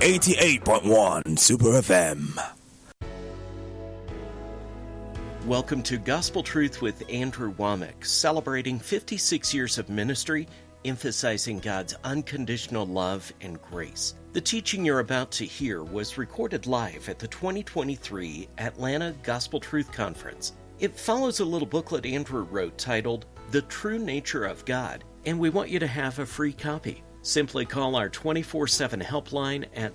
88.1 Super FM. Welcome to Gospel Truth with Andrew Womack, celebrating 56 years of ministry, emphasizing God's unconditional love and grace. The teaching you're about to hear was recorded live at the 2023 Atlanta Gospel Truth Conference. It follows a little booklet Andrew wrote titled, The True Nature of God, and we want you to have a free copy. Simply call our 24/7 helpline at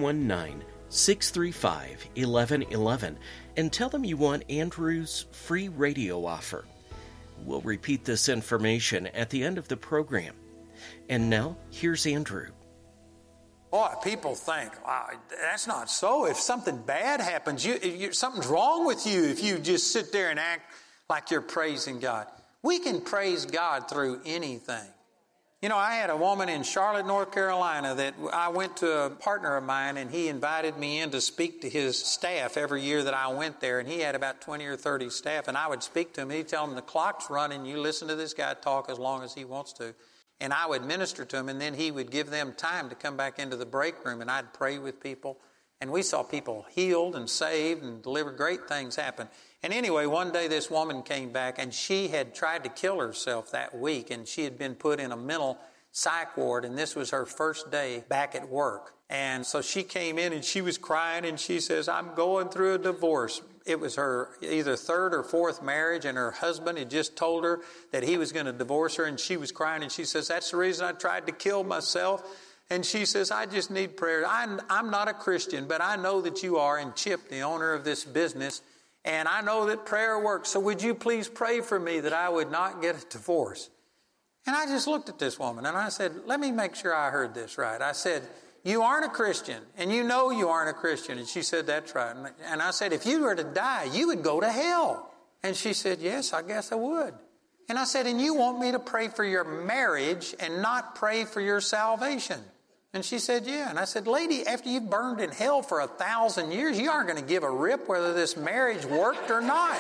719-635-1111 and tell them you want Andrew's free radio offer. We'll repeat this information at the end of the program. And now, here's Andrew. Boy, people think, wow, that's not so. If something bad happens, something's wrong with you if you just sit there and act like you're praising God. We can praise God through anything. You know, I had a woman in Charlotte, North Carolina that I went to a partner of mine, and he invited me in to speak to his staff every year that I went there, and he had about 20 or 30 staff, and I would speak to him. He'd tell them, the clock's running, you listen to this guy talk as long as he wants to. And I would minister to him, and then he would give them time to come back into the break room, and I'd pray with people. And we saw people healed and saved and delivered. Great things happen. And anyway, one day this woman came back, and she had tried to kill herself that week, and she had been put in a mental psych ward, and this was her first day back at work. And so she came in, and she was crying, and she says, I'm going through a divorce. It was her either third or fourth marriage, and her husband had just told her that he was going to divorce her, and she was crying, and she says, that's the reason I tried to kill myself. And she says, I just need prayer. I'm not a Christian, but I know that you are, and Chip, the owner of this business, and I know that prayer works. So would you please pray for me that I would not get a divorce? And I just looked at this woman, and I said, let me make sure I heard this right. I said, you aren't a Christian, and you know you aren't a Christian. And she said, that's right. And I said, if you were to die, you would go to hell. And she said, yes, I guess I would. And I said, and you want me to pray for your marriage and not pray for your salvation? And she said, yeah. And I said, lady, after you've burned in hell for 1,000 years, you aren't going to give a rip whether this marriage worked or not.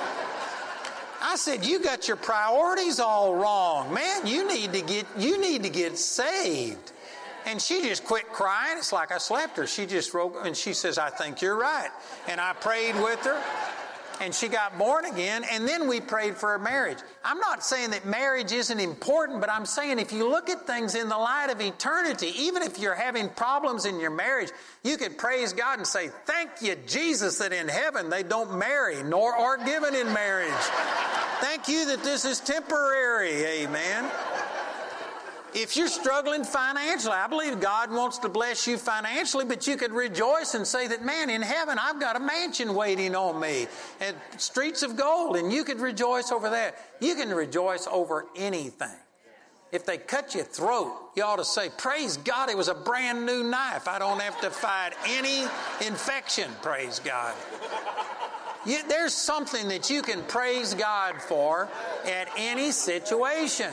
I said, you got your priorities all wrong. Man, you need to get saved. And she just quit crying. It's like I slapped her. She just wrote, and she says, I think you're right. And I prayed with her, and she got born again, and then we prayed for her marriage. I'm not saying that marriage isn't important, but I'm saying if you look at things in the light of eternity, even if you're having problems in your marriage, you could praise God and say, thank you, Jesus, that in heaven they don't marry nor are given in marriage. Thank you that this is temporary. Amen. If you're struggling financially, I believe God wants to bless you financially, but you could rejoice and say that, man, in heaven, I've got a mansion waiting on me and streets of gold, and you could rejoice over that. You can rejoice over anything. If they cut your throat, you ought to say, praise God, it was a brand new knife. I don't have to fight any infection, praise God. There's something that you can praise God for at any situation.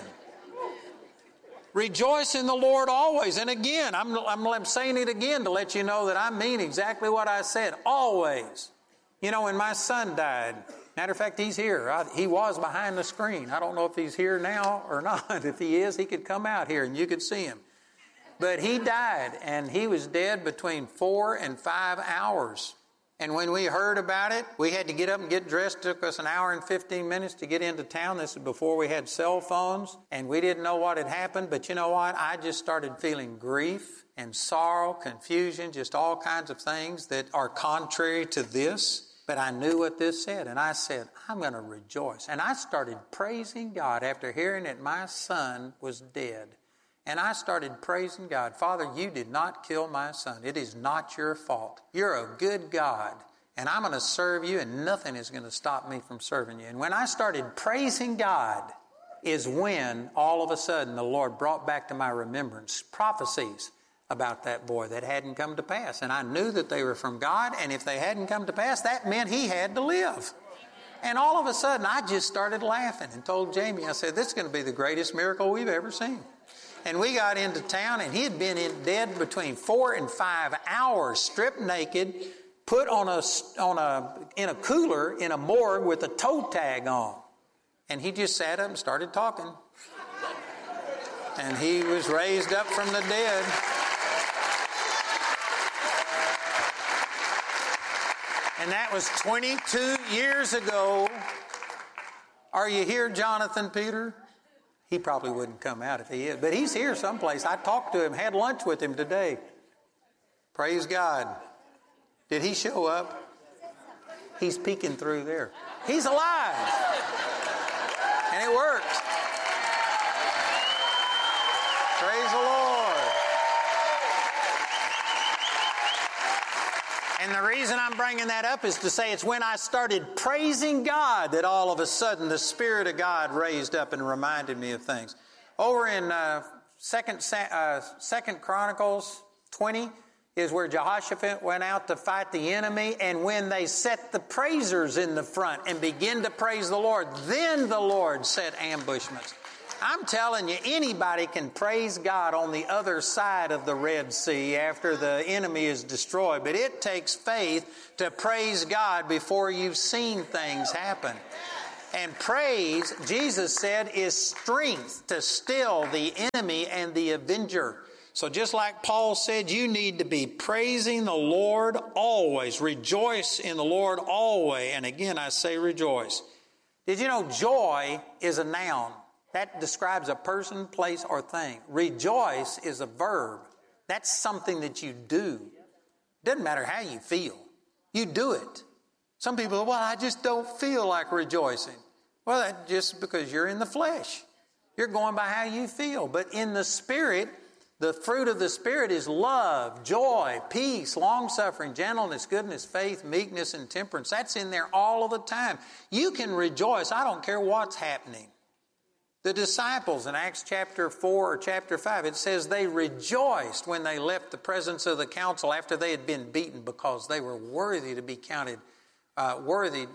Rejoice in the Lord always. And again, I'm saying it again to let you know that I mean exactly what I said. Always. You know, when my son died, matter of fact, he's here. He was behind the screen. I don't know if he's here now or not. If he is, he could come out here and you could see him. But he died, and he was dead between 4 and 5 hours. And when we heard about it, we had to get up and get dressed. It took us an hour and 15 minutes to get into town. This is before we had cell phones, and we didn't know what had happened. But you know what? I just started feeling grief and sorrow, confusion, just all kinds of things that are contrary to this. But I knew what this said, and I said, I'm going to rejoice. And I started praising God after hearing that my son was dead. And I started praising God. Father, you did not kill my son. It is not your fault. You're a good God. And I'm going to serve you, and nothing is going to stop me from serving you. And when I started praising God is when all of a sudden the Lord brought back to my remembrance prophecies about that boy that hadn't come to pass. And I knew that they were from God, and if they hadn't come to pass, that meant he had to live. And all of a sudden I just started laughing and told Jamie, I said, this is going to be the greatest miracle we've ever seen. And we got into town, and he had been dead between 4 and 5 hours, stripped naked, put in a cooler in a morgue with a toe tag on. And he just sat up and started talking. And he was raised up from the dead. And that was 22 years ago. Are you here, Jonathan Peter? He probably wouldn't come out if he is, but he's here someplace. I talked to him, had lunch with him today. Praise God. Did he show up? He's peeking through there. He's alive. And it worked. Praise the Lord. And the reason I'm bringing that up is to say it's when I started praising God that all of a sudden the Spirit of God raised up and reminded me of things. Over in Second Chronicles 20 is where Jehoshaphat went out to fight the enemy, and when they set the praisers in the front and begin to praise the Lord, then the Lord set ambushments. I'm telling you, anybody can praise God on the other side of the Red Sea after the enemy is destroyed. But it takes faith to praise God before you've seen things happen. And praise, Jesus said, is strength to still the enemy and the avenger. So just like Paul said, you need to be praising the Lord always. Rejoice in the Lord always. And again, I say rejoice. Did you know joy is a noun? That describes a person, place, or thing. Rejoice is a verb. That's something that you do. Doesn't matter how you feel. You do it. Some people, well, I just don't feel like rejoicing. Well, that's just because you're in the flesh. You're going by how you feel. But in the Spirit, the fruit of the Spirit is love, joy, peace, long-suffering, gentleness, goodness, faith, meekness, and temperance. That's in there all of the time. You can rejoice. I don't care what's happening. The disciples in Acts chapter 4 or chapter 5, it says they rejoiced when they left the presence of the council after they had been beaten because they were worthy to be counted worthy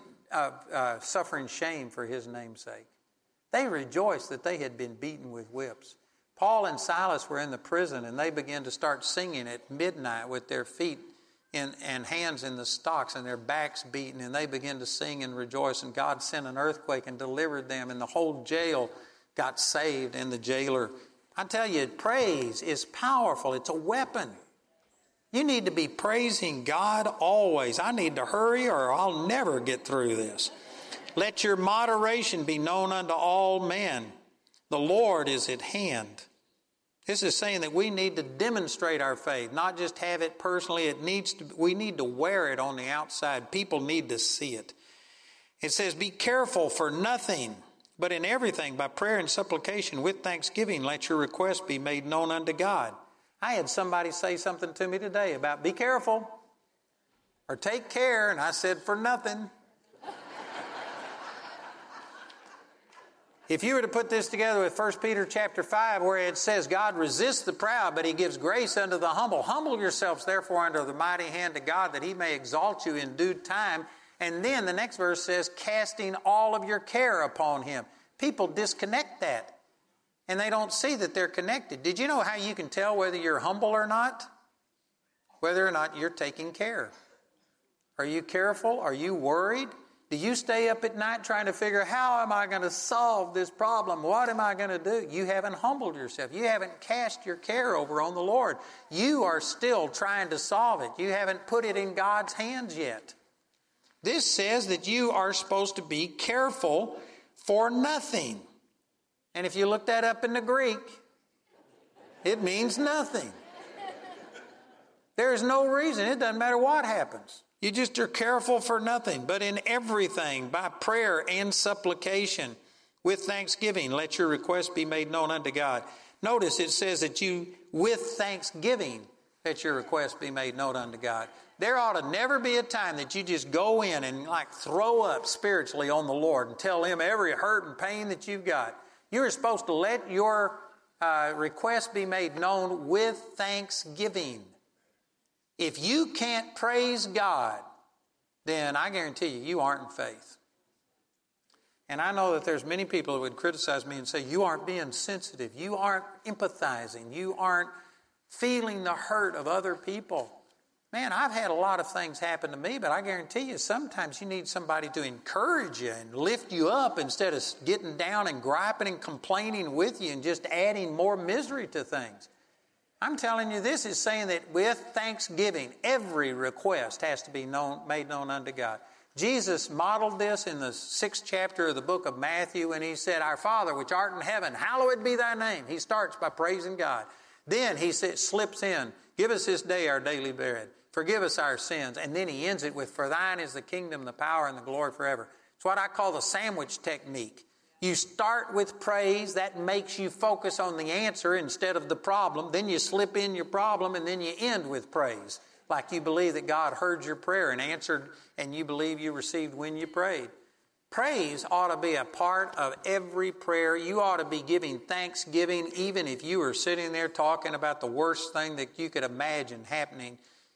of suffering shame for his name's sake. They rejoiced that they had been beaten with whips. Paul and Silas were in the prison and they began to start singing at midnight with their feet and hands in the stocks and their backs beaten, and they began to sing and rejoice, and God sent an earthquake and delivered them, and the whole jail got saved, and the jailer. I tell you, praise is powerful. It's a weapon. You need to be praising God always. I need to hurry or I'll never get through this. Let your moderation be known unto all men. The Lord is at hand. This is saying that we need to demonstrate our faith, not just have it personally. We need to wear it on the outside. People need to see it. It says, be careful for nothing, but in everything, by prayer and supplication, with thanksgiving, let your requests be made known unto God. I had somebody say something to me today about be careful or take care, and I said, for nothing. If you were to put this together with 1 Peter chapter 5, where it says, God resists the proud, but he gives grace unto the humble. Humble yourselves, therefore, under the mighty hand of God, that he may exalt you in due time. And then the next verse says, casting all of your care upon him. People disconnect that, and they don't see that they're connected. Did you know how you can tell whether you're humble or not? Whether or not you're taking care. Are you careful? Are you worried? Do you stay up at night trying to figure, how am I going to solve this problem? What am I going to do? You haven't humbled yourself. You haven't cast your care over on the Lord. You are still trying to solve it. You haven't put it in God's hands yet. This says that you are supposed to be careful for nothing. And if you look that up in the Greek, it means nothing. There is no reason. It doesn't matter what happens. You just are careful for nothing, but in everything, by prayer and supplication, with thanksgiving, let your requests be made known unto God. Notice it says that you, with thanksgiving, let your requests be made known unto God. There ought to never be a time that you just go in and throw up spiritually on the Lord and tell him every hurt and pain that you've got. You're supposed to let your requests be made known with thanksgiving. If you can't praise God, then I guarantee you aren't in faith. And I know that there's many people who would criticize me and say, you aren't being sensitive. You aren't empathizing. You aren't feeling the hurt of other people. Man, I've had a lot of things happen to me, but I guarantee you sometimes you need somebody to encourage you and lift you up instead of getting down and griping and complaining with you and just adding more misery to things. I'm telling you, this is saying that with thanksgiving, every request has to be made known unto God. Jesus modeled this in the 6th chapter of the book of Matthew when he said, Our Father which art in heaven, hallowed be thy name. He starts by praising God. Then he slips in, Give us this day our daily bread. Forgive us our sins. And then he ends it with, For thine is the kingdom, the power, and the glory forever. It's what I call the sandwich technique. You start with praise. That makes you focus on the answer instead of the problem. Then you slip in your problem, and then you end with praise. Like you believe that God heard your prayer and answered, and you believe you received when you prayed. Praise ought to be a part of every prayer. You ought to be giving thanksgiving even if you are sitting there talking about the worst thing that you could imagine happening.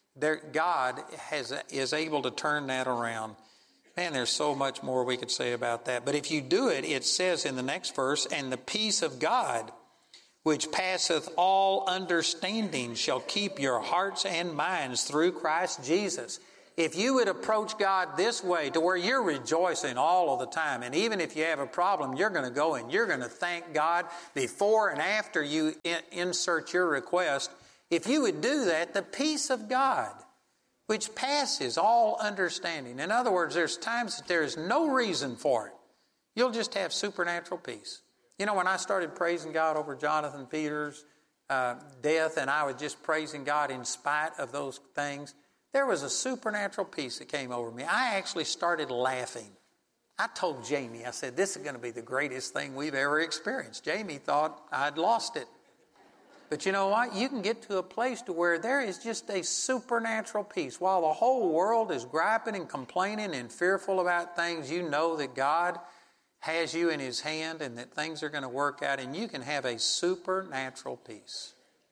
God is able to turn that around. Man, there's so much more we could say about that. But if you do it, it says in the next verse, And the peace of God, which passeth all understanding, shall keep your hearts and minds through Christ Jesus. If you would approach God this way, to where you're rejoicing all of the time, and even if you have a problem, you're going to go and you're going to thank God before and after you insert your request. If you would do that, the peace of God, which passes all understanding. In other words, there's times that there is no reason for it. You'll just have supernatural peace. You know, when I started praising God over Jonathan Peters' death, and I was just praising God in spite of those things, there was a supernatural peace that came over me. I actually started laughing. I told Jamie, I said, this is going to be the greatest thing we've ever experienced. Jamie thought I'd lost it. But you know what? You can get to a place to where there is just a supernatural peace. While the whole world is griping and complaining and fearful about things, you know that God has you in His hand and that things are going to work out, and you can have a supernatural peace.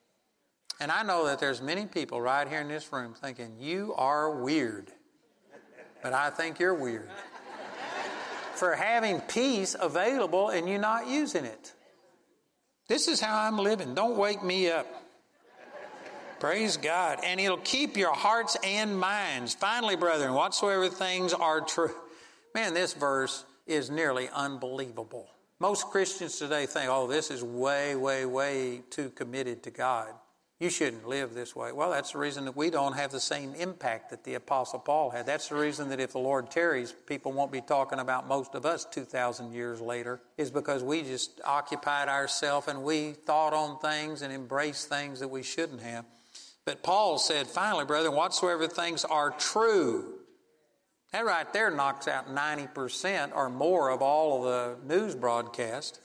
And I know that there's many people right here in this room thinking, you are weird. But I think you're weird for having peace available and you not using it. This is how I'm living. Don't wake me up. Praise God. And it'll keep your hearts and minds. Finally, brethren, whatsoever things are true. Man, this verse is nearly unbelievable. Most Christians today think, oh, this is way, way, way too committed to God. You shouldn't live this way. Well, that's the reason that we don't have the same impact that the Apostle Paul had. That's the reason that if the Lord tarries, people won't be talking about most of us 2,000 years later, is because we just occupied ourselves and we thought on things and embraced things that we shouldn't have. But Paul said, finally, brethren, whatsoever things are true. That right there knocks out 90% or more of all of the news broadcast.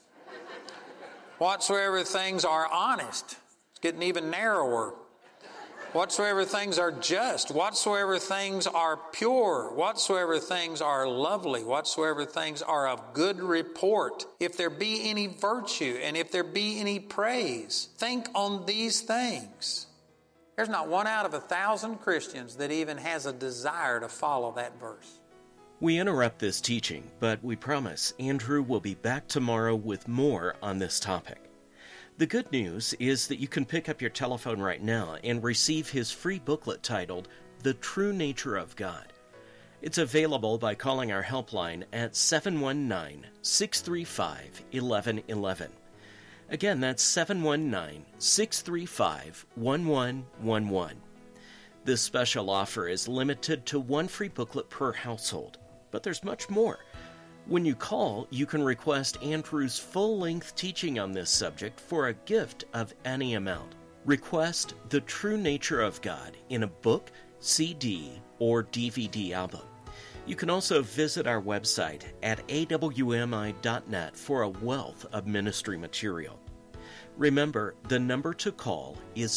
Whatsoever things are honest. Getting even narrower. Whatsoever things are just, whatsoever things are pure, whatsoever things are lovely, whatsoever things are of good report, if there be any virtue and if there be any praise, think on these things. There's not one out of 1,000 Christians that even has a desire to follow that verse. We interrupt this teaching, but we promise Andrew will be back tomorrow with more on this topic. The good news is that you can pick up your telephone right now and receive his free booklet titled The True Nature of God. It's available by calling our helpline at 719-635-1111. Again, that's 719-635-1111. This special offer is limited to one free booklet per household, but there's much more. When you call, you can request Andrew's full-length teaching on this subject for a gift of any amount. Request The True Nature of God in a book, CD, or DVD album. You can also visit our website at awmi.net for a wealth of ministry material. Remember, the number to call is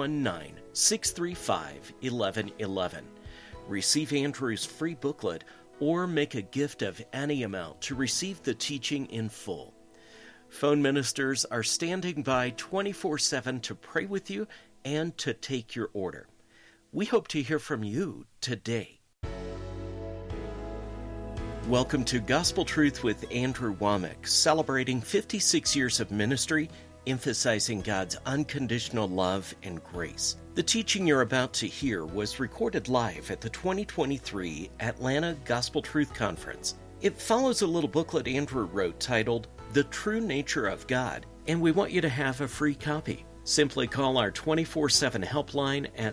719-635-1111. Receive Andrew's free booklet or make a gift of any amount to receive the teaching in full. Phone ministers are standing by 24/7 to pray with you and to take your order. We hope to hear from you today. Welcome to Gospel Truth with Andrew Wommack, celebrating 56 years of ministry, emphasizing God's unconditional love and grace. The teaching you're about to hear was recorded live at the 2023 Atlanta Gospel Truth Conference. It follows a little booklet Andrew wrote titled The True Nature of God, and we want you to have a free copy. Simply call our 24/7 helpline at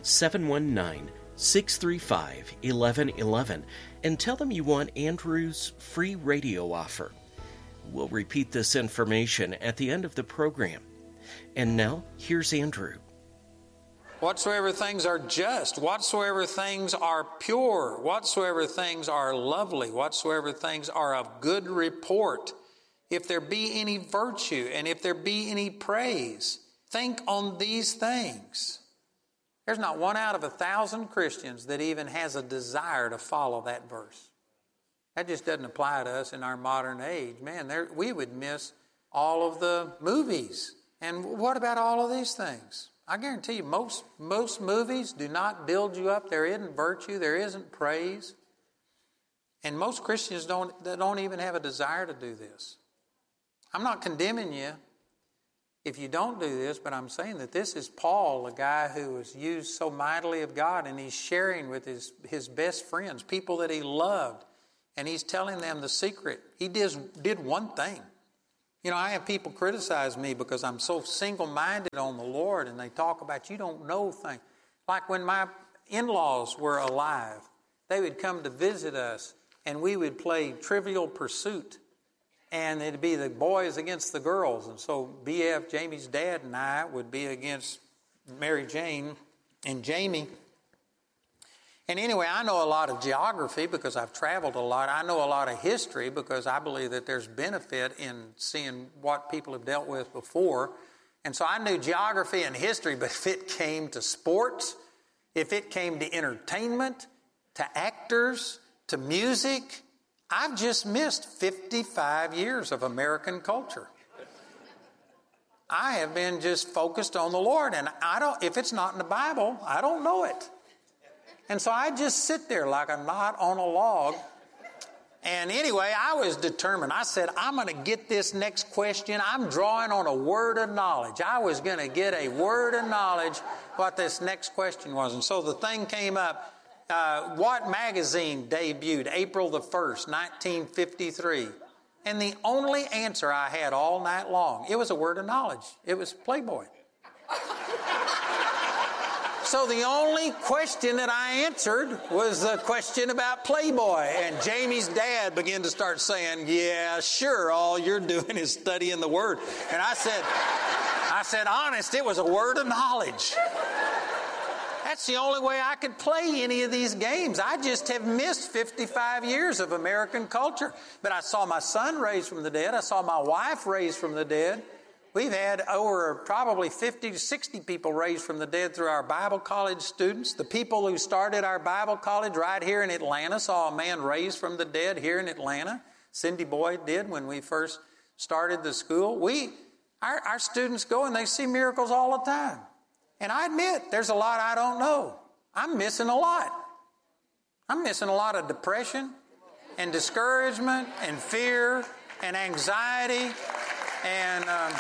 719-635-1111 and tell them you want Andrew's free radio offer. We'll repeat this information at the end of the program. And now, here's Andrew. Whatsoever things are just, whatsoever things are pure, whatsoever things are lovely, whatsoever things are of good report, if there be any virtue and if there be any praise, think on these things. There's not one out of 1,000 Christians that even has a desire to follow that verse. That just doesn't apply to us in our modern age. Man, we would miss all of the movies. And what about all of these things? I guarantee you, most movies do not build you up. There isn't virtue. There isn't praise. And most Christians don't even have a desire to do this. I'm not condemning you if you don't do this, but I'm saying that this is Paul, a guy who was used so mightily of God, and he's sharing with his best friends, people that he loved, and he's telling them the secret. He did one thing. You know, I have people criticize me because I'm so single-minded on the Lord, and they talk about you don't know things. Like when my in-laws were alive, they would come to visit us, and we would play Trivial Pursuit, and it'd be the boys against the girls. And so B.F., Jamie's dad, and I would be against Mary Jane and Jamie. And anyway, I know a lot of geography because I've traveled a lot. I know a lot of history because I believe that there's benefit in seeing what people have dealt with before. And so I knew geography and history, but if it came to sports, if it came to entertainment, to actors, to music, I've just missed 55 years of American culture. I have been just focused on the Lord, and if it's not in the Bible, I don't know it. And so I just sit there like a knot on a log. And anyway, I was determined. I said, I'm going to get this next question. I'm drawing on a word of knowledge. I was going to get a word of knowledge what this next question was. And so the thing came up. What magazine debuted April the 1st, 1953? And the only answer I had all night long, it was a word of knowledge. It was Playboy. So the only question that I answered was the question about Playboy. And Jamie's dad began to start saying, yeah, sure, all you're doing is studying the Word. And I said, honest, it was a word of knowledge. That's the only way I could play any of these games. I just have missed 55 years of American culture. But I saw my son raised from the dead. I saw my wife raised from the dead. We've had over probably 50 to 60 people raised from the dead through our Bible college students. The people who started our Bible college right here in Atlanta saw a man raised from the dead here in Atlanta. Cindy Boyd did when we first started the school. Our students go and they see miracles all the time. And I admit, there's a lot I don't know. I'm missing a lot. I'm missing a lot of depression and discouragement and fear and anxiety and...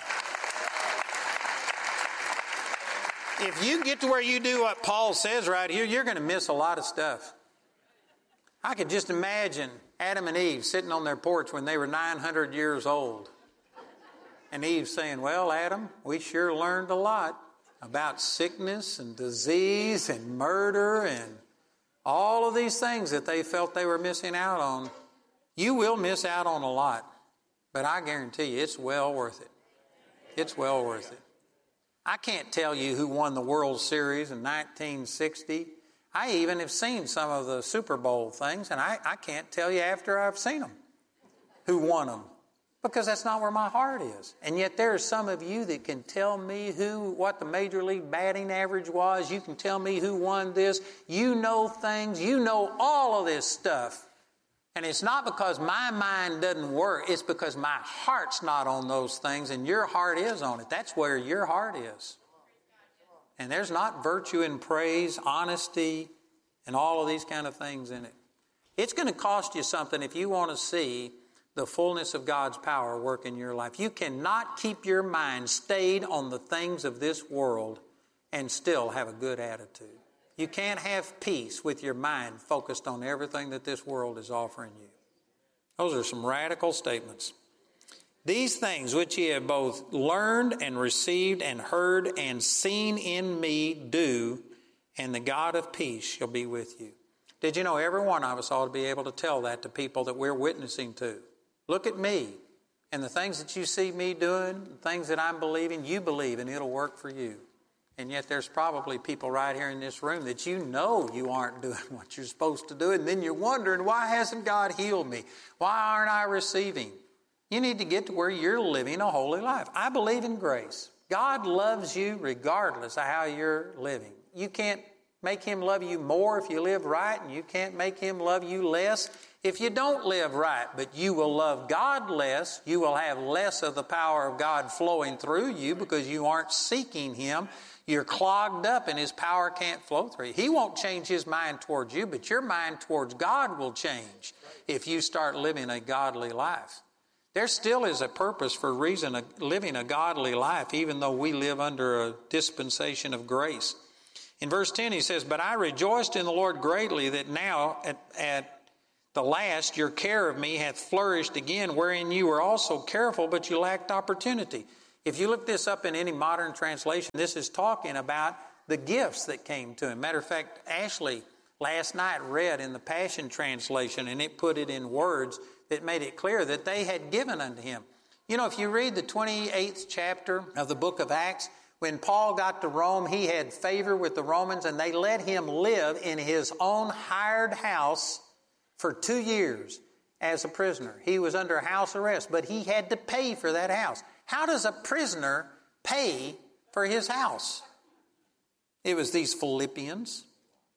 If you get to where you do what Paul says right here, you're going to miss a lot of stuff. I could just imagine Adam and Eve sitting on their porch when they were 900 years old. And Eve saying, well, Adam, we sure learned a lot about sickness and disease and murder and all of these things that they felt they were missing out on. You will miss out on a lot, but I guarantee you it's well worth it. It's well worth it. I can't tell you who won the World Series in 1960. I even have seen some of the Super Bowl things, and I can't tell you after I've seen them who won them, because that's not where my heart is. And yet there are some of you that can tell me what the Major League batting average was. You can tell me who won this. You know things. You know all of this stuff. And it's not because my mind doesn't work. It's because my heart's not on those things, and your heart is on it. That's where your heart is. And there's not virtue and praise, honesty, and all of these kind of things in it. It's going to cost you something if you want to see the fullness of God's power work in your life. You cannot keep your mind stayed on the things of this world and still have a good attitude. You can't have peace with your mind focused on everything that this world is offering you. Those are some radical statements. These things which ye have both learned and received and heard and seen in me do, and the God of peace shall be with you. Did you know every one of us ought to be able to tell that to people that we're witnessing to? Look at me, and the things that you see me doing, the things that I'm believing, you believe, and it'll work for you. And yet there's probably people right here in this room that you know you aren't doing what you're supposed to do, and then you're wondering, why hasn't God healed me? Why aren't I receiving? You need to get to where you're living a holy life. I believe in grace. God loves you regardless of how you're living. You can't make Him love you more if you live right, and you can't make Him love you less if you don't live right. But you will love God less. You will have less of the power of God flowing through you because you aren't seeking Him. You're clogged up and His power can't flow through you. He won't change His mind towards you, but your mind towards God will change if you start living a godly life. There still is a purpose for reason of living a godly life, even though we live under a dispensation of grace. In verse 10 he says, "But I rejoiced in the Lord greatly that now at the last your care of me hath flourished again, wherein you were also careful, but you lacked opportunity." If you look this up in any modern translation, this is talking about the gifts that came to him. Matter of fact, Ashley last night read in the Passion Translation, and it put it in words that made it clear that they had given unto him. You know, if you read the 28th chapter of the book of Acts, when Paul got to Rome, he had favor with the Romans, and they let him live in his own hired house for 2 years as a prisoner. He was under house arrest, but he had to pay for that house. How does a prisoner pay for his house? It was these Philippians.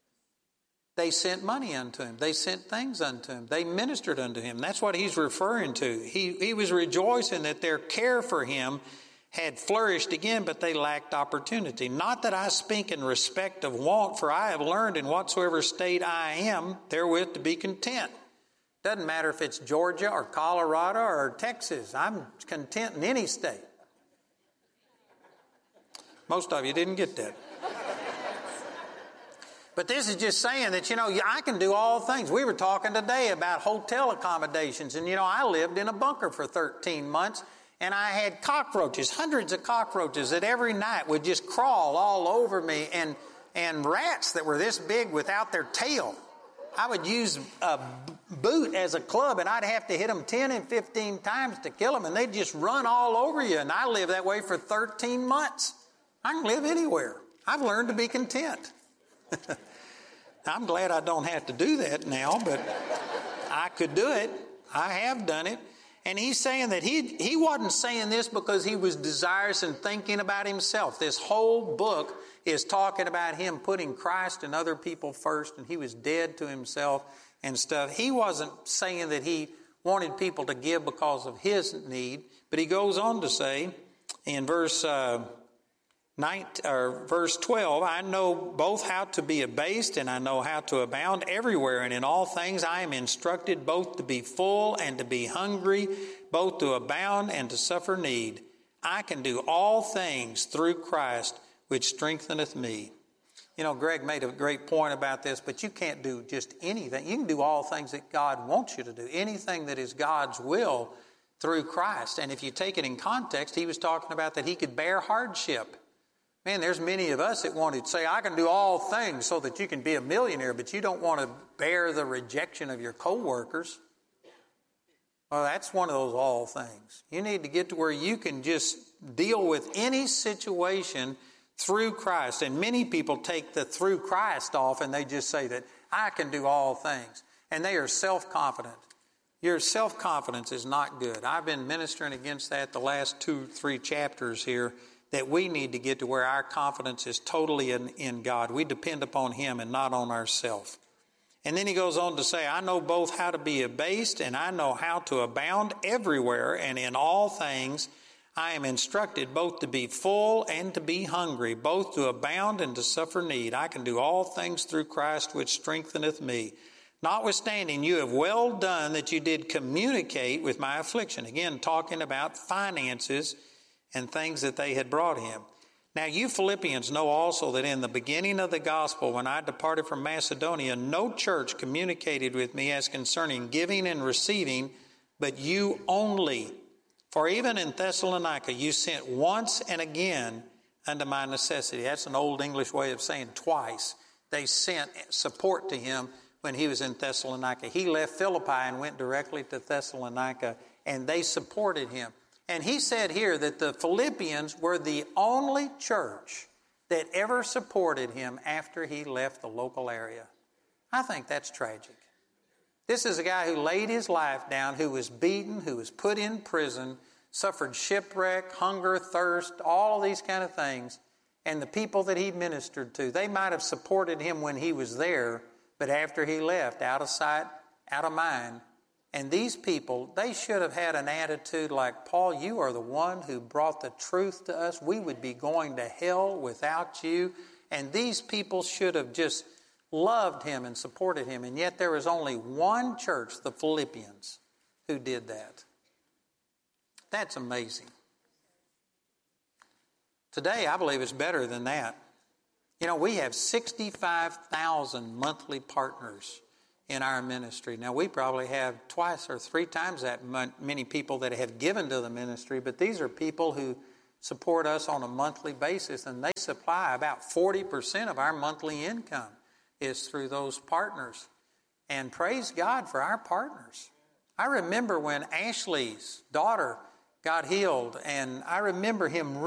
They sent money unto him. They sent things unto him. They ministered unto him. That's what he's referring to. He was rejoicing that their care for him had flourished again, but they lacked opportunity. Not that I speak in respect of want, for I have learned in whatsoever state I am therewith to be content. Doesn't matter if it's Georgia or Colorado or Texas. I'm content in any state. Most of you didn't get that. But this is just saying that, I can do all things. We were talking today about hotel accommodations. And, I lived in a bunker for 13 months. And I had cockroaches, hundreds of cockroaches that every night would just crawl all over me. And rats that were this big without their tail. I would use a boot as a club, and I'd have to hit them 10 and 15 times to kill them. And they'd just run all over you. And I lived that way for 13 months. I can live anywhere. I've learned to be content. I'm glad I don't have to do that now, but I could do it. I have done it. And he's saying that he wasn't saying this because he was desirous and thinking about himself. This whole book is talking about him putting Christ and other people first, and he was dead to himself and stuff. He wasn't saying that he wanted people to give because of his need, but he goes on to say in verse 12, "I know both how to be abased and I know how to abound everywhere. And in all things I am instructed both to be full and to be hungry, both to abound and to suffer need. I can do all things through Christ, which strengtheneth me." Greg made a great point about this, but you can't do just anything. You can do all things that God wants you to do. Anything that is God's will through Christ. And if you take it in context, he was talking about that he could bear hardship. Man, there's many of us that want to say, I can do all things so that you can be a millionaire, but you don't want to bear the rejection of your coworkers. Well, that's one of those all things. You need to get to where you can just deal with any situation through Christ. And many people take the through Christ off and they just say that I can do all things. And they are self-confident. Your self-confidence is not good. I've been ministering against that the last 2-3 chapters here, that we need to get to where our confidence is totally in God. We depend upon Him and not on ourselves. And then he goes on to say, I know both how to be abased and I know how to abound everywhere, and in all things I am instructed both to be full and to be hungry, both to abound and to suffer need. I can do all things through Christ which strengtheneth me. Notwithstanding, you have well done that you did communicate with my affliction. Again, talking about finances and things that they had brought him. Now you Philippians know also that in the beginning of the gospel, when I departed from Macedonia, no church communicated with me as concerning giving and receiving, but you only. For even in Thessalonica you sent once and again unto my necessity. That's an old English way of saying twice. They sent support to him when he was in Thessalonica. He left Philippi and went directly to Thessalonica, and they supported him. And he said here that the Philippians were the only church that ever supported him after he left the local area. I think that's tragic. This is a guy who laid his life down, who was beaten, who was put in prison, suffered shipwreck, hunger, thirst, all these kind of things. And the people that he ministered to, they might have supported him when he was there, but after he left, out of sight, out of mind. And these people, they should have had an attitude like, Paul, you are the one who brought the truth to us. We would be going to hell without you. And these people should have just loved him and supported him. And yet there was only one church, the Philippians, who did that. That's amazing. Today, I believe it's better than that. You know, we have 65,000 monthly partners in our ministry. Now, we probably have twice or three times that many people that have given to the ministry, but these are people who support us on a monthly basis, and they supply about 40% of our monthly income is through those partners. And praise God for our partners. I remember when Ashley's daughter got healed, and I remember him